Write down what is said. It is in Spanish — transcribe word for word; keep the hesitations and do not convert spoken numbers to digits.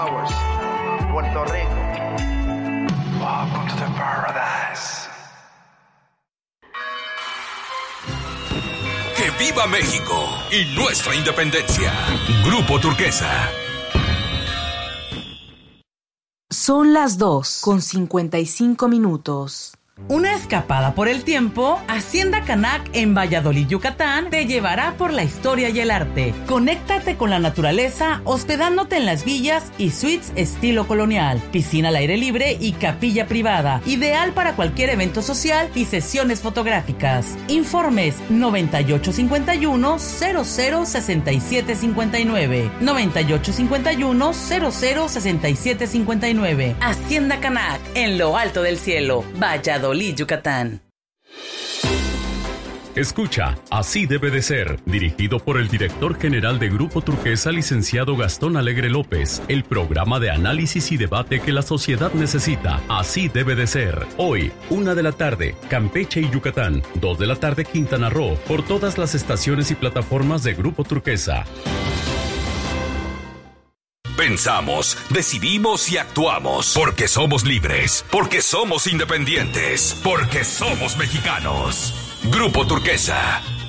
Puerto Rico. Welcome to the paradise. ¡Que viva México y nuestra independencia! Grupo Turquesa. Son las dos con cincuenta y cinco minutos. Una escapada por el tiempo, Hacienda Canac en Valladolid, Yucatán, te llevará por la historia y el arte. Conéctate con la naturaleza hospedándote en las villas y suites estilo colonial, piscina al aire libre y capilla privada, ideal para cualquier evento social y sesiones fotográficas. Informes noventa y ocho cincuenta y uno cero cero sesenta y siete cincuenta y nueve, noventa y ocho cincuenta y uno cero cero sesenta y siete cincuenta y nueve. Hacienda Canac en lo alto del cielo, Valladolid, Yucatán. Escucha, Así debe de ser, dirigido por el director general de Grupo Turquesa, licenciado Gastón Alegre López, el programa de análisis y debate que la sociedad necesita. Así debe de ser. Hoy, una de la tarde, Campeche y Yucatán, dos de la tarde, Quintana Roo, por todas las estaciones y plataformas de Grupo Turquesa. Pensamos, decidimos y actuamos porque somos libres, porque somos independientes, porque somos mexicanos. Grupo Turquesa,